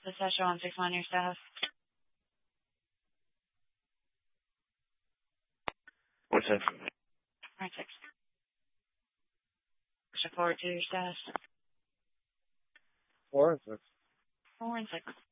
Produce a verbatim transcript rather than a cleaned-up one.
This is one six one, your status. What's that? Right six. Push it forward to your status. Four and six. Four and six.